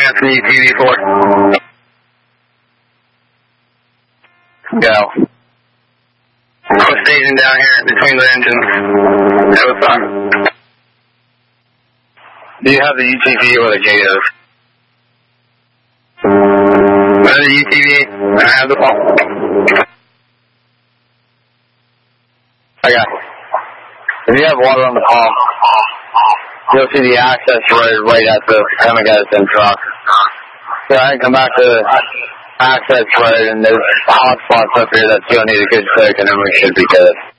in from UTV-4. Go. We're staging down here between the engines. That was fun. Do you have the UTV or the JOs? The UTV, I have the phone. I got it. If you have water on the pump, you'll see the access road right at the Pemmican truck. So I can come back to the access road, and there's hot spots up here that still need a good soak, and then we should be good.